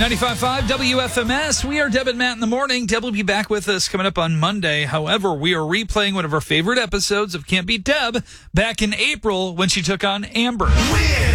95.5 WFMS. We are Deb and Matt in the morning. Deb will be back with us coming up on Monday. However, we are replaying one of our favorite episodes of Can't Beat Deb back in April when she took on Amber.